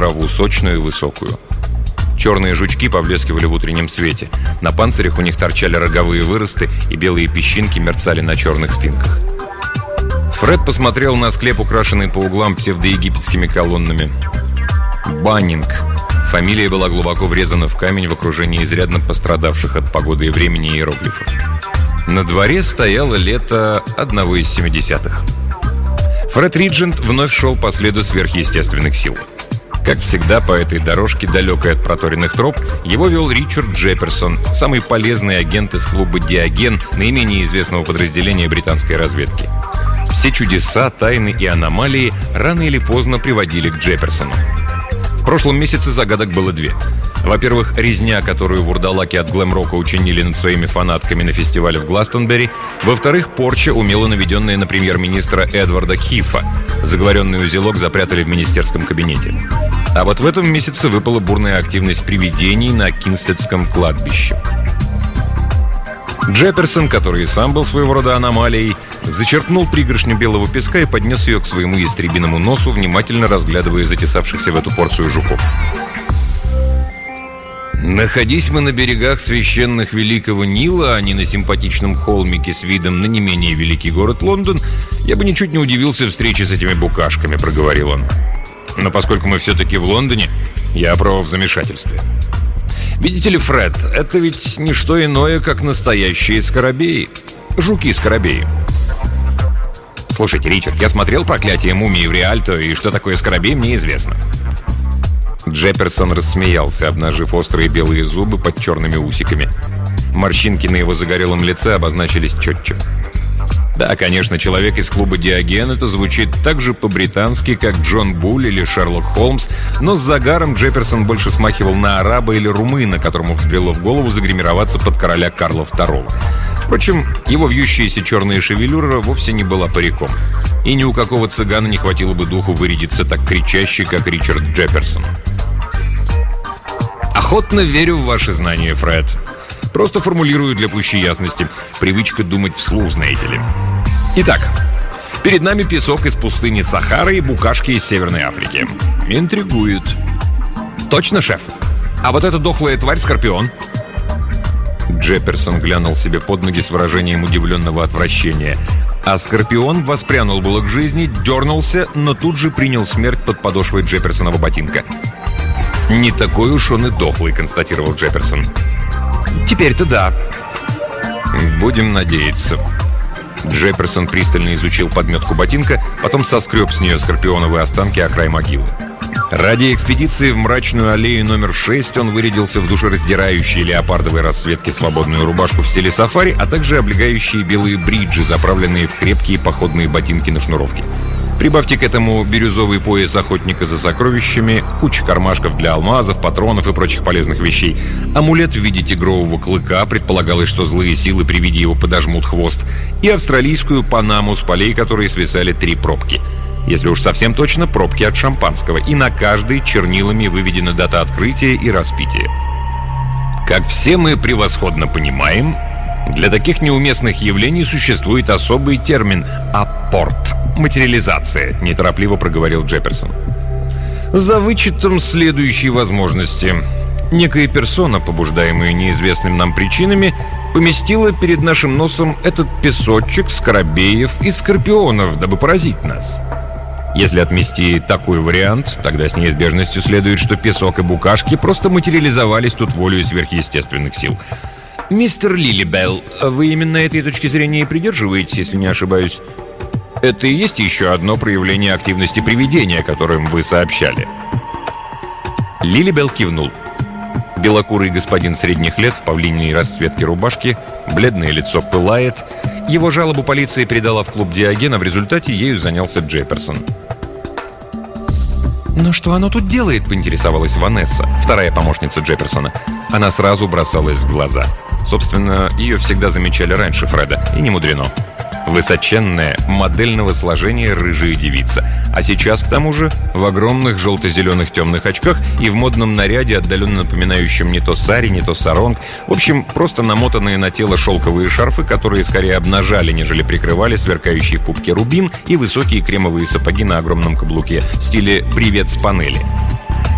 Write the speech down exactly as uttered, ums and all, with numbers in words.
траву, сочную и высокую. Черные жучки поблескивали в утреннем свете. На панцирях у них торчали роговые выросты, и белые песчинки мерцали на черных спинках. Фред посмотрел на склеп, украшенный по углам псевдоегипетскими колоннами. Баннинг. Фамилия была глубоко врезана в камень в окружении изрядно пострадавших от погоды и времени иероглифов. На дворе стояло лето одного из семидесятых. Фред Риджент вновь шел по следу сверхъестественных сил. Как всегда, по этой дорожке, далекой от проторенных троп, его вел Ричард Джефферсон, самый полезный агент из клуба «Диоген», наименее известного подразделения британской разведки. Все чудеса, тайны и аномалии рано или поздно приводили к Джефферсону. В прошлом месяце загадок было две. Во-первых, резня, которую вурдалаки от глэм-рока учинили над своими фанатками на фестивале в Гластонберри. Во-вторых, порча, умело наведенная на премьер-министра Эдварда Кифа. Заговоренный узелок запрятали в министерском кабинете. А вот в этом месяце выпала бурная активность привидений на Кинстедском кладбище. Джефферсон, который сам был своего рода аномалией, зачерпнул пригоршню белого песка и поднес ее к своему ястребиному носу, внимательно разглядывая затесавшихся в эту порцию жуков. Находись мы на берегах священных Великого Нила, а не на симпатичном холмике с видом на не менее великий город Лондон, я бы ничуть не удивился встрече с этими букашками, проговорил он. Но поскольку мы все-таки в Лондоне, я право в замешательстве. Видите ли, Фред, это ведь не что иное, как настоящие скоробеи. Жуки-скоробеи. Слушайте, Ричард, я смотрел «Проклятие мумии» в Риальто, и что такое скоробей, мне известно. Джефферсон рассмеялся, обнажив острые белые зубы под черными усиками. Морщинки на его загорелом лице обозначились четче. Да, конечно, человек из клуба «Диоген» — это звучит так же по-британски, как Джон Булл или Шерлок Холмс, но с загаром Джефферсон больше смахивал на араба или румына, которому взбрело в голову загримироваться под короля Карла второго. Впрочем, его вьющаяся черная шевелюра вовсе не была париком. И ни у какого цыгана не хватило бы духу вырядиться так кричаще, как Ричард Джефферсон. Охотно верю в ваши знания, Фред. Просто формулирую для пущей ясности. Привычка думать вслух, знаете ли. Итак, перед нами песок из пустыни Сахара и букашки из Северной Африки. Интригует. Точно, шеф? А вот эта дохлая тварь — Скорпион? Джефферсон глянул себе под ноги с выражением удивленного отвращения. А Скорпион воспрянул было к жизни, дернулся, но тут же принял смерть под подошвой Джефферсонова ботинка. «Не такой уж он и дохлый», — констатировал Джефферсон. «Теперь-то да». «Будем надеяться». Джефферсон пристально изучил подметку ботинка, потом соскреб с нее скорпионовые останки о край могилы. Ради экспедиции в мрачную аллею номер шесть он вырядился в душераздирающей леопардовой расцветки свободную рубашку в стиле сафари, а также облегающие белые бриджи, заправленные в крепкие походные ботинки на шнуровке. Прибавьте к этому бирюзовый пояс охотника за сокровищами, куча кармашков для алмазов, патронов и прочих полезных вещей. Амулет в виде тигрового клыка, предполагалось, что злые силы при виде его подожмут хвост, и австралийскую панаму, с полей которой свисали три пробки. Если уж совсем точно, пробки от шампанского, и на каждой чернилами выведена дата открытия и распития. Как все мы превосходно понимаем, для таких неуместных явлений существует особый термин «аппорт» — материализация, неторопливо проговорил Джефферсон. За вычетом следующей возможности. Некая персона, побуждаемая неизвестными нам причинами, поместила перед нашим носом этот песочек скоробеев и скорпионов, дабы поразить нас. Если отмести такой вариант, тогда с неизбежностью следует, что песок и букашки просто материализовались тут волею сверхъестественных сил. «Мистер Лилибелл, вы именно этой точки зрения и придерживаетесь, если не ошибаюсь? Это и есть еще одно проявление активности привидения, о котором вы сообщали». Лилибелл кивнул. Белокурый господин средних лет в павлинной расцветке рубашки, бледное лицо пылает. Его жалобу полиция передала в клуб «Диоген», а в результате ею занялся Джефферсон. «Но что оно тут делает?» — поинтересовалась Ванесса, вторая помощница Джефферсона. Она сразу бросалась в глаза. Собственно, ее всегда замечали раньше Фреда, и не мудрено. Высоченная, модельного сложения рыжая девица. А сейчас, к тому же, в огромных желто-зеленых темных очках и в модном наряде, отдаленно напоминающем не то сари, не то саронг. В общем, просто намотанные на тело шелковые шарфы, которые скорее обнажали, нежели прикрывали сверкающий в пупке рубин, и высокие кремовые сапоги на огромном каблуке в стиле «Привет с панели».